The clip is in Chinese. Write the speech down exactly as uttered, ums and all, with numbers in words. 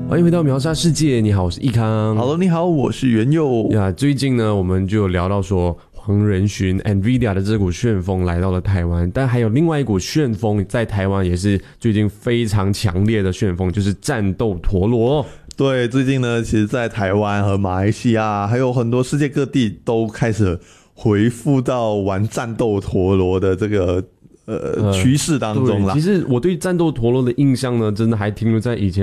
欢迎回到秒杀世界，你好，我是易康。 Hello， 你好，我是元佑。 呀，最近呢，我们就有聊到说，黄仁勋 NVIDIA 的这股旋风来到了台湾，但还有另外一股旋风在台湾也是最近非常强烈的旋风，就是战斗陀螺。 对，最近呢，其实在台湾和马来西亚，还有很多世界各地都开始回复到玩战斗陀螺的这个呃趋势当中啦。 其实我对战斗陀螺的印象呢，真的还停留在以前